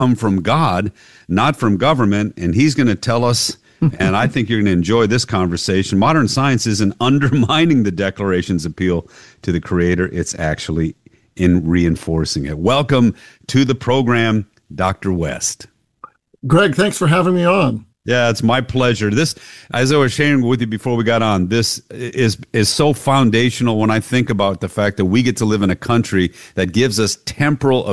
come from God, not from government, and he's going to tell us, and I think you're going to enjoy this conversation. Modern science isn't undermining the Declaration's appeal to the Creator. It's actually in reinforcing it. Welcome to the program, Dr. West. Greg, thanks for having me on. Yeah, it's my pleasure. This, as I was sharing with you before we got on, this is so foundational when I think about the fact that we get to live in a country that gives us temporal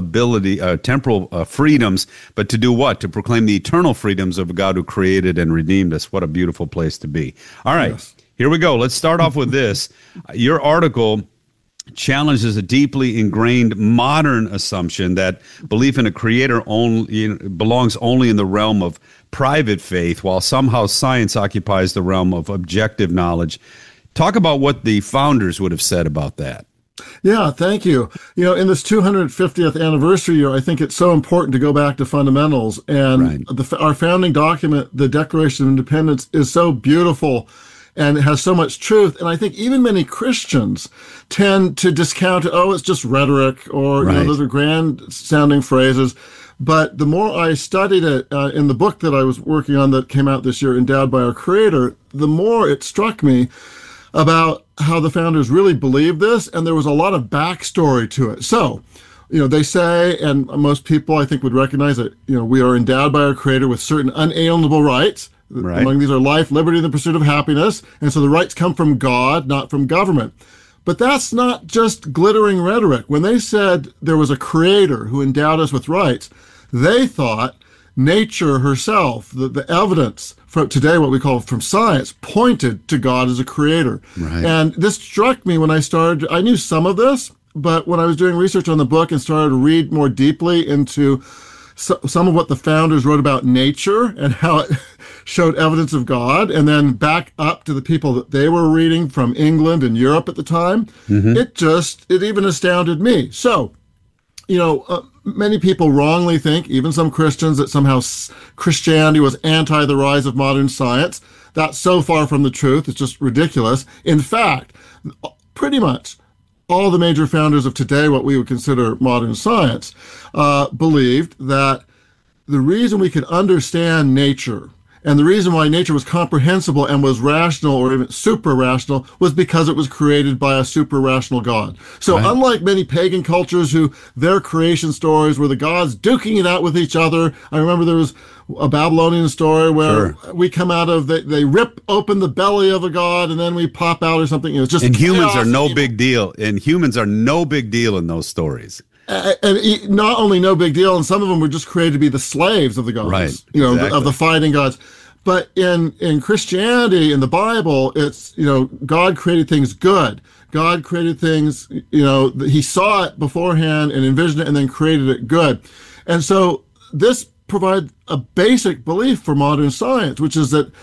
freedoms, but to do what? To proclaim the eternal freedoms of a God who created and redeemed us. What a beautiful place to be. All right, yes. Here we go. Let's start off with this. Your article challenges a deeply ingrained modern assumption that belief in a creator belongs only in the realm of private faith, while somehow science occupies the realm of objective knowledge. Talk about what the founders would have said about that. Yeah, thank you. In this 250th anniversary year, I think it's so important to go back to fundamentals. And our founding document, the Declaration of Independence, is so beautiful and it has so much truth. And I think even many Christians tend to discount it. Oh, it's just rhetoric, or those are grand sounding phrases. But the more I studied it in the book that I was working on that came out this year, Endowed by Our Creator, the more it struck me about how the founders really believed this. And there was a lot of backstory to it. So, they say, and most people I think would recognize that, we are endowed by our Creator with certain unalienable rights. Right. Among these are life, liberty, and the pursuit of happiness. And so the rights come from God, not from government. But that's not just glittering rhetoric. When they said there was a creator who endowed us with rights, they thought nature herself, the evidence from today, what we call from science, pointed to God as a creator. Right. And this struck me when I knew some of this, but when I was doing research on the book and started to read more deeply into some of what the founders wrote about nature and how it showed evidence of God, and then back up to the people that they were reading from England and Europe at the time, it even astounded me. So, many people wrongly think, even some Christians, that somehow Christianity was anti the rise of modern science. That's so far from the truth. It's just ridiculous. In fact, pretty much all the major founders of today, what we would consider modern science, believed that the reason we could understand nature and the reason why nature was comprehensible and was rational or even super rational was because it was created by a super rational God. So unlike many pagan cultures who their creation stories were the gods duking it out with each other, I remember there was a Babylonian story where we come out of, they rip open the belly of a god and then we pop out or something. It's just and humans are no big deal. And humans are no big deal in those stories. And not only no big deal, and some of them were just created to be the slaves of the gods, of the fighting gods. But in Christianity, in the Bible, it's, God created things good. God created things, he saw it beforehand and envisioned it and then created it good. And so this provides a basic belief for modern science, which is that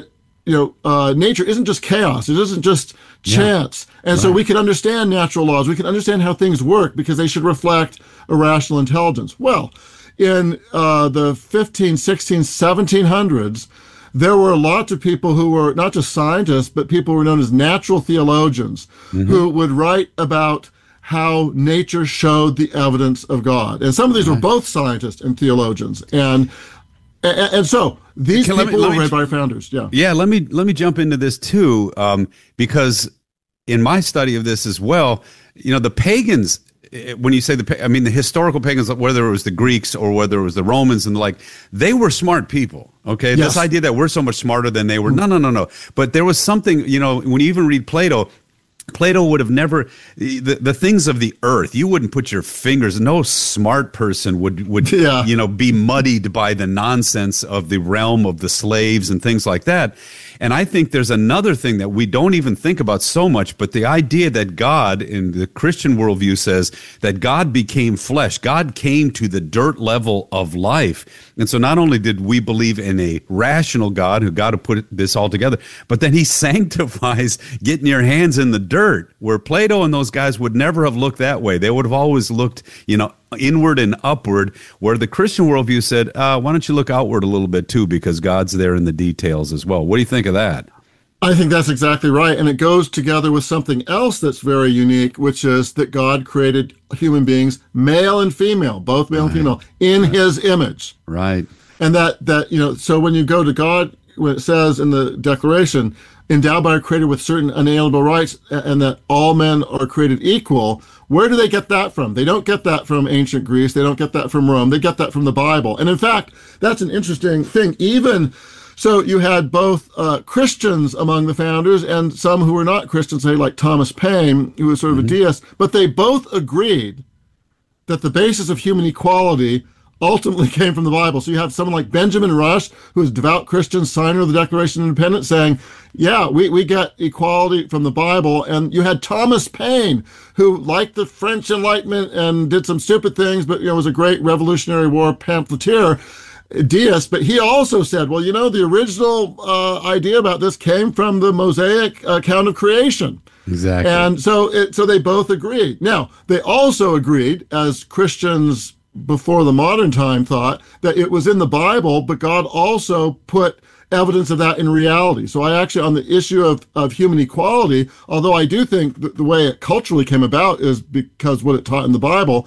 nature isn't just chaos. It isn't just chance. And so we can understand natural laws. We can understand how things work because they should reflect a rational intelligence. Well, in the 15, 16, 1700s, there were lots of people who were not just scientists, but people who were known as natural theologians who would write about how nature showed the evidence of God. And some of these were both scientists and theologians. And so these people were read by our founders. Yeah. Let me jump into this too, because in my study of this as well, the pagans, when you say the historical pagans, whether it was the Greeks or whether it was the Romans and they were smart people. Okay. Yes. This idea that we're so much smarter than they were. No. But there was something, when you even read Plato would have never, the things of the earth, you wouldn't put your fingers, no smart person would be muddied by the nonsense of the realm of the slaves and things like that. And I think there's another thing that we don't even think about so much, but the idea that God, in the Christian worldview, says that God became flesh. God came to the dirt level of life. And so not only did we believe in a rational God who got to put this all together, but then he sanctifies getting your hands in the dirt, where Plato and those guys would never have looked that way. They would have always looked, inward and upward, where the Christian worldview said, why don't you look outward a little bit too, because God's there in the details as well. What do you think of that? I think that's exactly right. And it goes together with something else that's very unique, which is that God created human beings, male and female, both male and female, in his image. Right. And so when you go to God, when it says in the Declaration, endowed by our Creator with certain unalienable rights, and that all men are created equal, where do they get that from? They don't get that from ancient Greece. They don't get that from Rome. They get that from the Bible. And in fact, that's an interesting thing. So you had both Christians among the founders and some who were not Christians, say like Thomas Paine, who was sort of a deist, but they both agreed that the basis of human equality ultimately came from the Bible. So you have someone like Benjamin Rush, who is a devout Christian, signer of the Declaration of Independence, saying, yeah, we get equality from the Bible. And you had Thomas Paine, who liked the French Enlightenment and did some stupid things, but was a great Revolutionary War pamphleteer, deist, but he also said, well, the original idea about this came from the Mosaic account of creation. Exactly. And so they both agreed. Now, they also agreed, as Christians before the modern time thought, that it was in the Bible, but God also put evidence of that in reality. So I actually, on the issue of human equality, although I do think that the way it culturally came about is because what it taught in the Bible,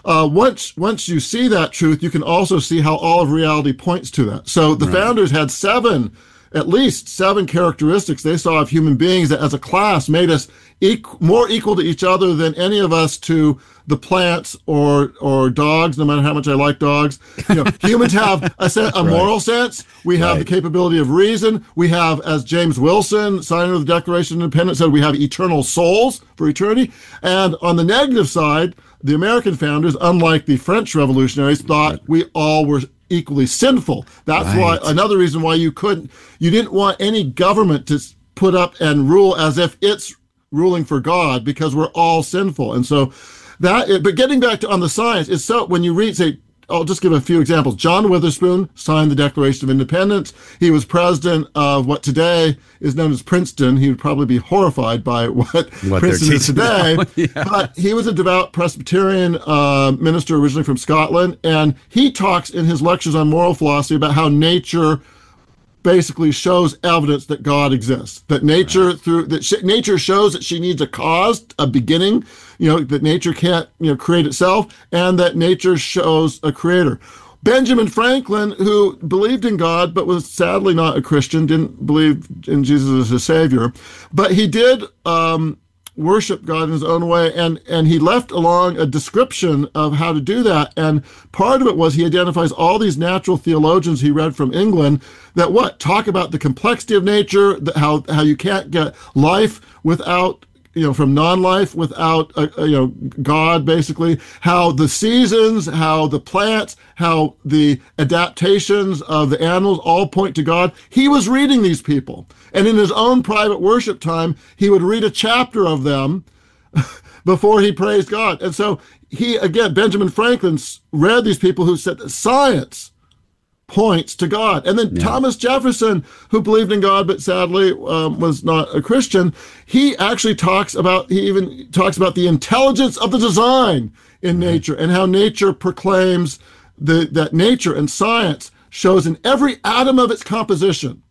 once you see that truth, you can also see how all of reality points to that. So the founders had at least seven characteristics they saw of human beings that as a class made us more equal to each other than any of us to the plants or dogs, no matter how much I like dogs. Humans have a moral sense. We have the capability of reason. We have, as James Wilson, signer of the Declaration of Independence, said, we have eternal souls for eternity. And on the negative side, the American founders, unlike the French revolutionaries, thought we all were equally sinful. That's why another reason why you didn't want any government to put up and rule as if it's ruling for God, because we're all sinful. And so but getting back to on the science, it's so, when you read, say, I'll just give a few examples. John Witherspoon signed the Declaration of Independence. He was president of what today is known as Princeton. He would probably be horrified by what Princeton is today. But he was a devout Presbyterian minister originally from Scotland. And he talks in his lectures on moral philosophy about how nature basically shows evidence that God exists, that nature nature shows that she needs a cause, a beginning, that nature can't, create itself, and that nature shows a creator. Benjamin Franklin, who believed in God, but was sadly not a Christian, didn't believe in Jesus as a savior, but he did, worship God in his own way, and he left along a description of how to do that. And part of it was he identifies all these natural theologians he read from England that talk about the complexity of nature, how you can't get life without, from non-life without, God, basically, how the seasons, how the plants, how the adaptations of the animals all point to God. He was reading these people. And in his own private worship time, he would read a chapter of them before he praised God. And so Benjamin Franklin read these people who said that science points to God. And then Thomas Jefferson, who believed in God, but sadly was not a Christian, he even talks about the intelligence of the design in nature, and how nature proclaims that nature and science shows in every atom of its composition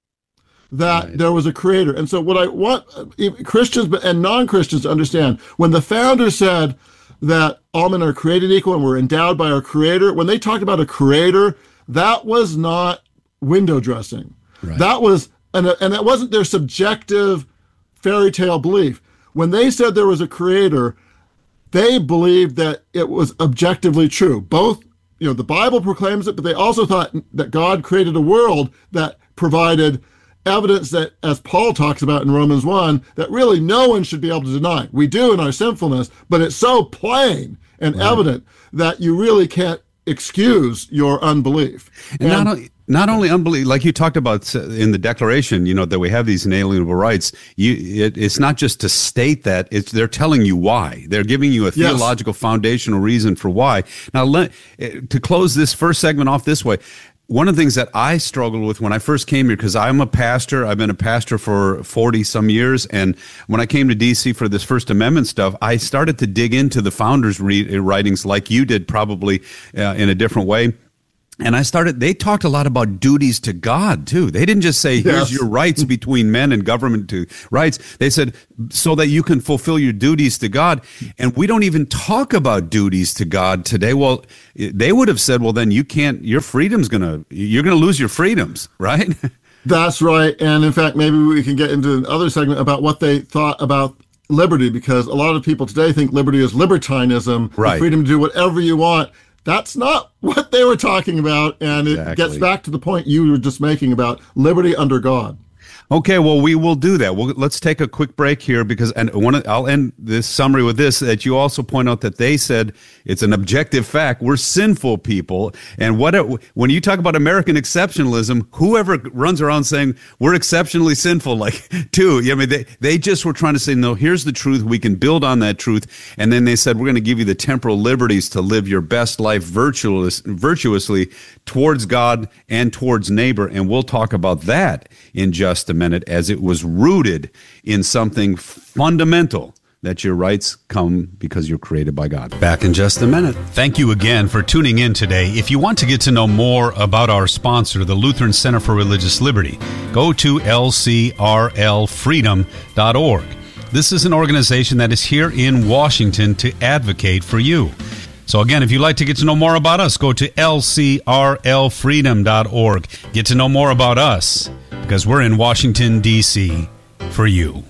that there was a creator. And so what I want Christians and non-Christians to understand, when the founders said that all men are created equal and we're endowed by our creator, when they talked about a creator, that was not window dressing. That was, and that wasn't their subjective fairy tale belief. When they said there was a creator, they believed that it was objectively true. Both, the Bible proclaims it, but they also thought that God created a world that provided evidence that, as Paul talks about in Romans 1, that really no one should be able to deny. We do in our sinfulness, but it's so plain and evident that you really can't excuse your unbelief. And not only unbelief, like you talked about in the Declaration, that we have these inalienable rights. It's not just to state that; they're telling you why. They're giving you a theological foundational reason for why. Now, to close this first segment off this way. One of the things that I struggled with when I first came here, because I'm a pastor, I've been a pastor for 40 some years, and when I came to DC for this First Amendment stuff, I started to dig into the founders' writings like you did, probably in a different way. And they talked a lot about duties to God too. They didn't just say, here's your rights between men and government to rights. They said, so that you can fulfill your duties to God. And we don't even talk about duties to God today. Well, they would have said, well, then you're going to lose your freedoms, right? That's right. And in fact, maybe we can get into another segment about what they thought about liberty, because a lot of people today think liberty is libertinism, right, the freedom to do whatever you want. That's not what they were talking about, and it gets back to the point you were just making about liberty under God. Okay, well, we will do that. Well, let's take a quick break here I'll end this summary with this, that you also point out that they said it's an objective fact. We're sinful people. And when you talk about American exceptionalism, whoever runs around saying we're exceptionally sinful, they just were trying to say, no, here's the truth. We can build on that truth. And then they said, we're going to give you the temporal liberties to live your best life virtuously towards God and towards neighbor. And we'll talk about that in just a minute, as it was rooted in something fundamental, that your rights come because you're created by God. Back in just a minute. Thank you again for tuning in today. If you want to get to know more about our sponsor, the Lutheran Center for Religious Liberty, go to lcrlfreedom.org. This is an organization that is here in Washington to advocate for you. So again, if you'd like to get to know more about us, go to lcrlfreedom.org. Get to know more about us, because we're in Washington, D.C. for you.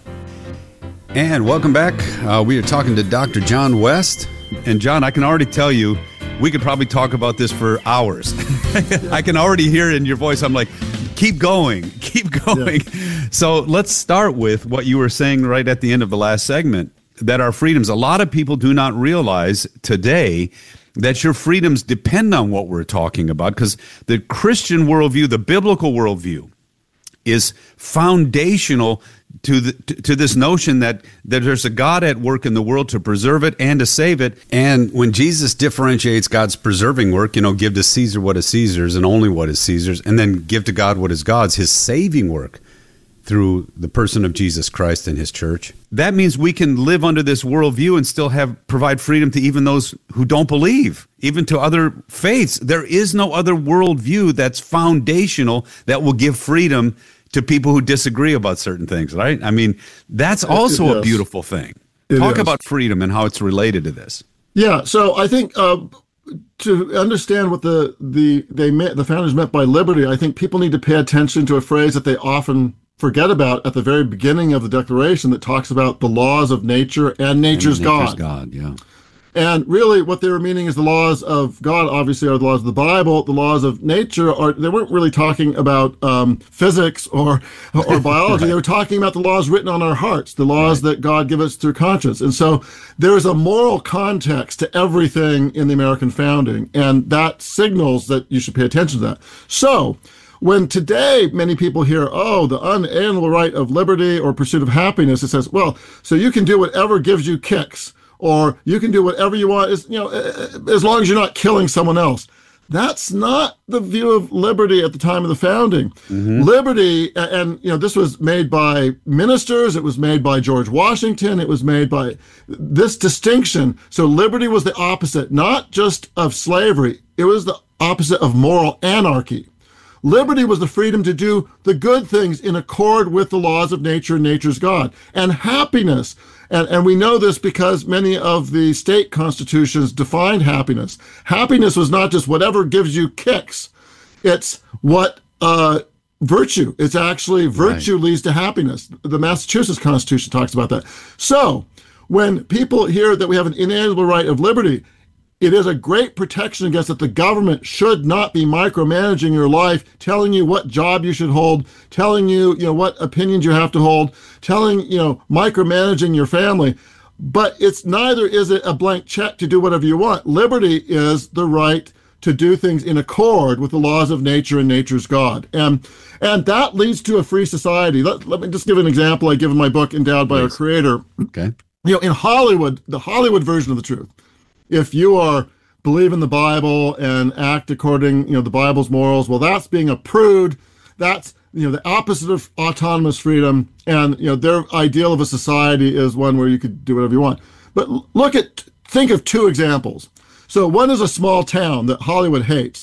And welcome back. We are talking to Dr. John West. And John, I can already tell you, we could probably talk about this for hours. I can already hear it in your voice. I'm like, keep going. Yeah. So let's start with what you were saying right at the end of the last segment, that our freedoms, a lot of people do not realize today that your freedoms depend on what we're talking about, because the Christian worldview, the biblical worldview, is foundational to this notion that there's a God at work in the world to preserve it and to save it. And when Jesus differentiates God's preserving work, give to Caesar what is Caesar's and only what is Caesar's, and then give to God what is God's, his saving work through the person of Jesus Christ and his church. That means we can live under this worldview and still provide freedom to even those who don't believe, even to other faiths. There is no other worldview that's foundational that will give freedom to people who disagree about certain things, right? I mean, that's also a beautiful thing. Talk about freedom and how it's related to this. Yeah, so I think to understand what the founders meant by liberty, I think people need to pay attention to a phrase that they often forget about at the very beginning of the Declaration, that talks about the laws of nature and nature's God. Yeah. And really what they were meaning is the laws of God, obviously, are the laws of the Bible. The laws of nature they weren't really talking about physics or biology. Right. They were talking about the laws written on our hearts, the laws that God gives us through conscience. And so there is a moral context to everything in the American founding, and that signals that you should pay attention to that. So when today many people hear, the unalienable right of liberty or pursuit of happiness, it says, well, so you can do whatever gives you kicks, or you can do whatever you want, as long as you're not killing someone else. That's not the view of liberty at the time of the founding. Mm-hmm. Liberty, and this was made by ministers, it was made by George Washington, it was made by this distinction. So liberty was the opposite, not just of slavery, it was the opposite of moral anarchy. Liberty was the freedom to do the good things in accord with the laws of nature and nature's God. And happiness, and we know this because many of the state constitutions defined happiness. Happiness was not just whatever gives you kicks. It's what virtue. It's actually virtue leads to happiness. The Massachusetts Constitution talks about that. So when people hear that we have an inalienable right of liberty, it is a great protection against that the government should not be micromanaging your life, telling you what job you should hold, telling you, what opinions you have to hold, micromanaging your family. But neither is it a blank check to do whatever you want. Liberty is the right to do things in accord with the laws of nature and nature's God. And that leads to a free society. Let me just give an example I give in my book, Endowed by Our Creator. Okay. In Hollywood, the Hollywood version of the truth, if you believe in the Bible and act according, the Bible's morals, well, that's being a prude. That's, the opposite of autonomous freedom. And, their ideal of a society is one where you could do whatever you want. But think of two examples. So one is a small town that Hollywood hates.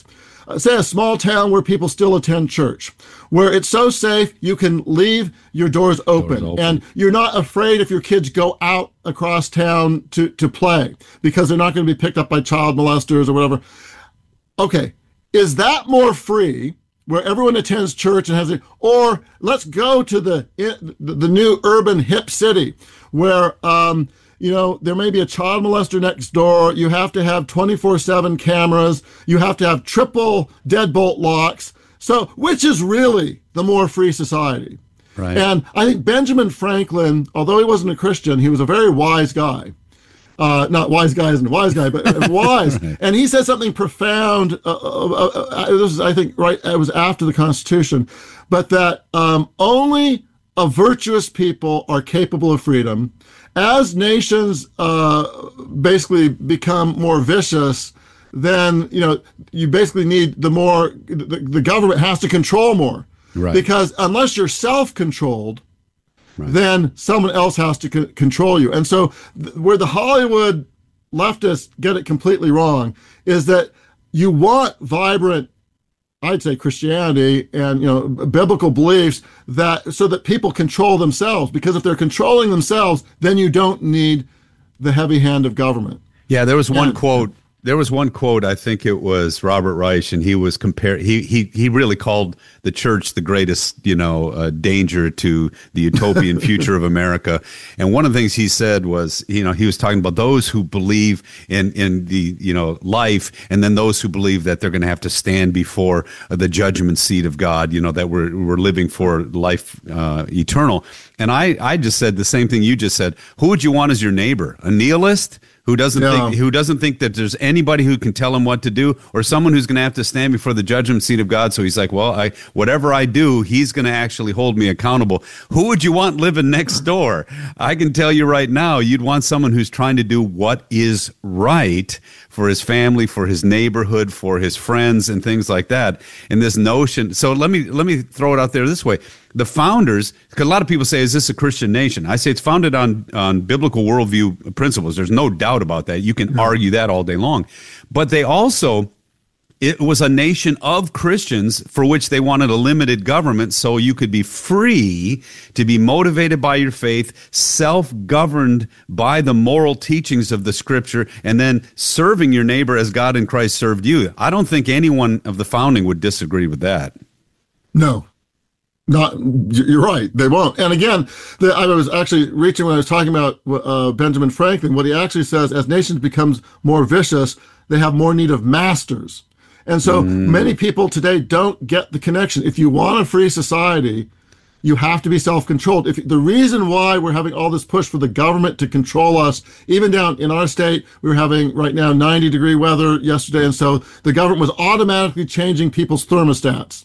say a small town where people still attend church, where it's so safe you can leave your doors open, and you're not afraid if your kids go out across town to play because they're not going to be picked up by child molesters or whatever. Okay, is that more free, where everyone attends church and has it, or let's go to the new urban hip city where there may be a child molester next door. You have to have 24/7 cameras. You have to have triple deadbolt locks. So which is really the more free society? Right. And I think Benjamin Franklin, although he wasn't a Christian, he was a very wise guy. Not wise guy isn't a wise guy, but wise. Right. And he said something profound. This was, I think, right. It was after the Constitution, but that only a virtuous people are capable of freedom. As nations basically become more vicious, then you basically need the government has to control more, right? Because unless you're self-controlled, right, then someone else has to control you. And so where the Hollywood leftists get it completely wrong is that you want vibrant, I'd say, Christianity and biblical beliefs so that people control themselves, because if they're controlling themselves, then you don't need the heavy hand of government. Yeah, there was one quote. I think it was Robert Reich, and he was he really called the church the greatest, danger to the utopian future of America. And one of the things he said was, he was talking about those who believe in the, life, and then those who believe that they're going to have to stand before the judgment seat of God, that we're living for life eternal. And I just said the same thing you just said. Who would you want as your neighbor? A nihilist? Who doesn't think that there's anybody who can tell him what to do, or someone who's going to have to stand before the judgment seat of God? So he's like, well, whatever I do, he's going to actually hold me accountable. Who would you want living next door? I can tell you right now, you'd want someone who's trying to do what is right for his family, for his neighborhood, for his friends, and things like that. And this notion. So let me throw it out there this way. The founders, because a lot of people say, is this a Christian nation? I say it's founded on biblical worldview principles. There's no doubt about that. You can argue that all day long. But it was a nation of Christians for which they wanted a limited government, so you could be free to be motivated by your faith, self-governed by the moral teachings of the Scripture, and then serving your neighbor as God in Christ served you. I don't think anyone of the founding would disagree with that. No. You're right. They won't. And again, I was actually reaching when I was talking about Benjamin Franklin. What he actually says, as nations becomes more vicious, they have more need of masters. And so many people today don't get the connection. If you want a free society, you have to be self-controlled. The reason why we're having all this push for the government to control us, even down in our state, we were having right now 90-degree weather yesterday, and so the government was automatically changing people's thermostats.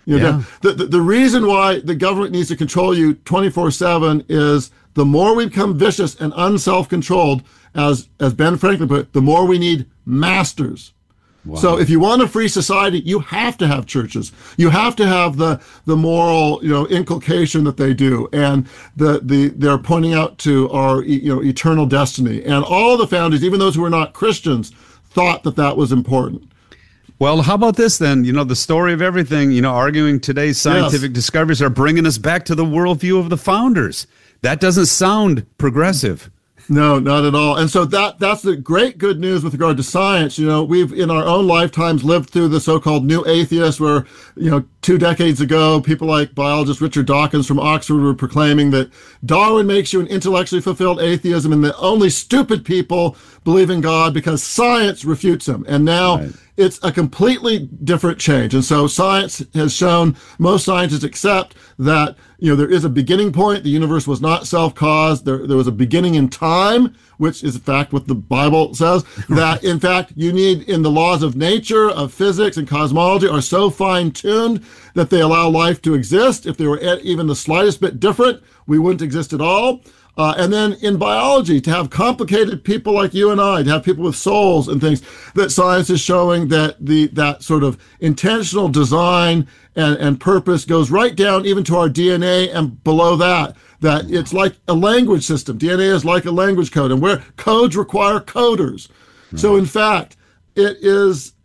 The reason why the government needs to control you 24/7 is the more we become vicious and unself-controlled, as Ben Franklin put it, the more we need masters. Wow. So if you want a free society, you have to have churches. You have to have the moral, inculcation that they do, and they're pointing out to our, eternal destiny. And all the founders, even those who were not Christians, thought that was important. Well, how about this then? The story of everything, arguing today's scientific discoveries are bringing us back to the worldview of the founders. That doesn't sound progressive. No, not at all. And so that's the great good news with regard to science. We've in our own lifetimes lived through the so-called new atheists where, 2 decades ago, people like biologist Richard Dawkins from Oxford were proclaiming that Darwin makes you an intellectually fulfilled atheism and that only stupid people believe in God because science refutes him. And now it's a completely different change. And so science has shown, most scientists accept that, there is a beginning point. The universe was not self-caused. There was a beginning in time, which is in fact what the Bible says, that in fact you need in the laws of nature, of physics and cosmology are so fine-tuned that they allow life to exist. If they were even the slightest bit different, we wouldn't exist at all. And then in biology, to have complicated people like you and I, to have people with souls and things, that science is showing that that sort of intentional design and purpose goes right down even to our DNA and below that it's like a language system. DNA is like a language code, and where codes require coders. So in fact, it is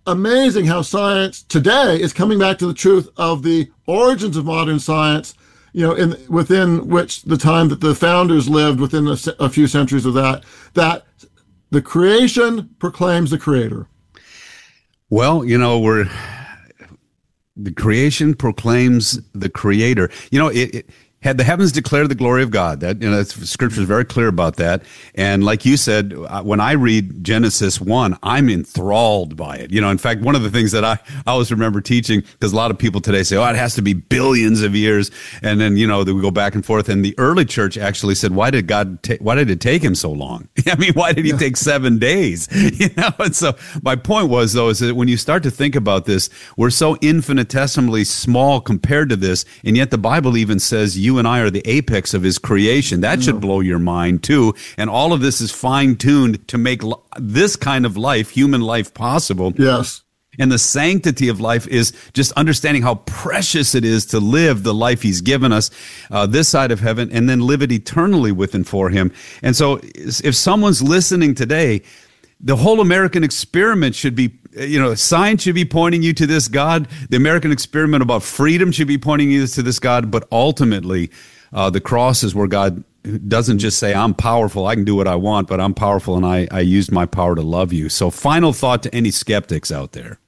amazing how science today is coming back to the truth of the origins of modern science, within which the time that the founders lived, within a few centuries of that the creation proclaims the creator. Well, the creation proclaims the creator. It had the heavens declare the glory of God. That Scripture is very clear about that. And like you said, when I read Genesis 1, I'm enthralled by it. In fact, one of the things that I always remember teaching, because a lot of people today say, it has to be billions of years. And then, we go back and forth. And the early church actually said, why did it take him so long? I mean, why did he take 7 days? And so my point was, though, is that when you start to think about this, we're so infinitesimally small compared to this. And yet the Bible even says you and I are the apex of his creation. That should blow your mind too. And all of this is fine-tuned to make this kind of life, human life, possible. Yes. And the sanctity of life is just understanding how precious it is to live the life he's given us this side of heaven and then live it eternally with and for him. And so if someone's listening today, the whole American experiment should be, science should be pointing you to this God. The American experiment about freedom should be pointing you to this God. But ultimately, the cross is where God doesn't just say, I'm powerful, I can do what I want, but I'm powerful and I used my power to love you. So final thought to any skeptics out there.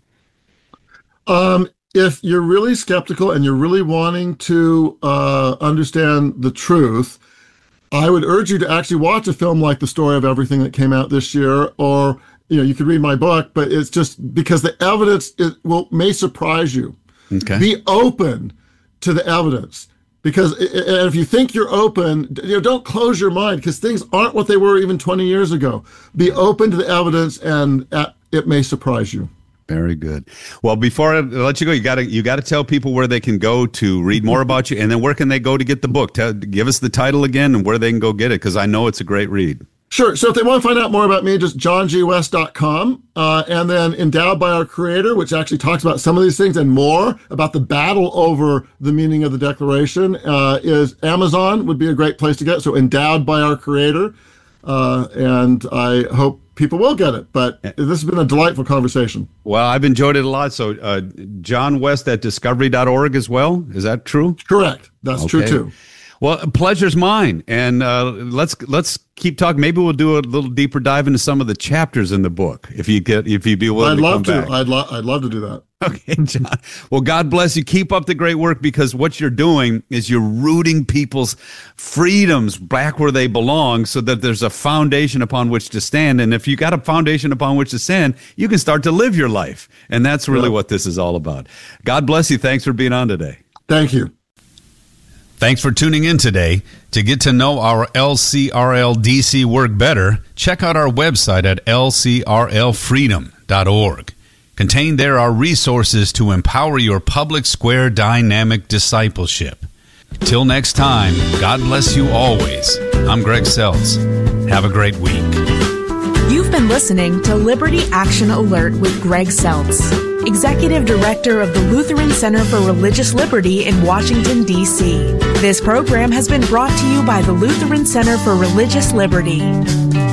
If you're really skeptical and you're really wanting to understand the truth, I would urge you to actually watch a film like The Story of Everything that came out this year, or you could read my book, but it's just because the evidence may surprise you. Okay. Be open to the evidence, because if you think you're open, don't close your mind, because things aren't what they were even 20 years ago. Be open to the evidence, and it may surprise you. Very good. Well, before I let you go, you got to tell people where they can go to read more about you, and then where can they go to get the book? Give us the title again and where they can go get it, because I know it's a great read. Sure. So if they want to find out more about me, just johngwest.com, and then Endowed by Our Creator, which actually talks about some of these things and more about the battle over the meaning of the Declaration, is Amazon would be a great place to get. So Endowed by Our Creator, and I hope people will get it. But this has been a delightful conversation. Well, I've enjoyed it a lot. So John West at discovery.org as well. Is that true? Correct. That's true too. Well, pleasure's mine. And let's keep talking. Maybe we'll do a little deeper dive into some of the chapters in the book if you'd be willing to come back. I'd love to do that. Okay, John. Well, God bless you. Keep up the great work, because what you're doing is you're rooting people's freedoms back where they belong, so that there's a foundation upon which to stand. And if you got a foundation upon which to stand, you can start to live your life. And that's really what this is all about. God bless you. Thanks for being on today. Thank you. Thanks for tuning in today. To get to know our LCRL-DC work better, check out our website at lcrlfreedom.org. Contained there are resources to empower your public square dynamic discipleship. Till next time, God bless you always. I'm Greg Seltz. Have a great week. You've been listening to Liberty Action Alert with Greg Seltz, Executive Director of the Lutheran Center for Religious Liberty in Washington, D.C. This program has been brought to you by the Lutheran Center for Religious Liberty.